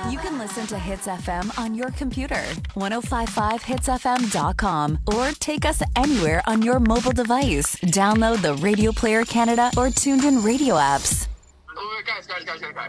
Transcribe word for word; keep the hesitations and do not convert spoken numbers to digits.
You can listen to Hits F M on your computer, ten fifty-five hits f m dot com, or take us anywhere on your mobile device. Download the Radio Player Canada or Tuned In radio apps. Oh, guys, guys, guys, guys, guys.